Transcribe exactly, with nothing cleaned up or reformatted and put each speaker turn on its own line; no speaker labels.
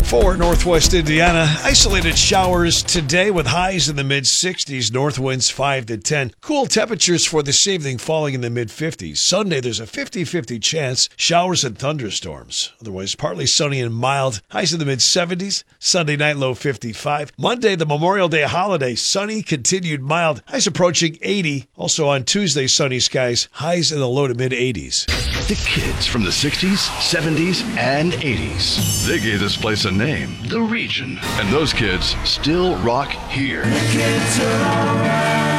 For Northwest Indiana, isolated showers today with highs in the mid-sixties, north winds five to ten. Cool temperatures for this evening falling in the mid-fifties. Sunday, there's a fifty-fifty chance, showers and thunderstorms. Otherwise, partly sunny and mild, highs in the mid-seventies. Sunday night, low fifty-five. Monday, the Memorial Day holiday, sunny, continued mild, highs approaching eighty. Also on Tuesday, sunny skies, highs in the low to mid-eighties.
The kids from the sixties, seventies, and eighties. They gave this place a name, The Region. And those kids still rock here. The kids are all right.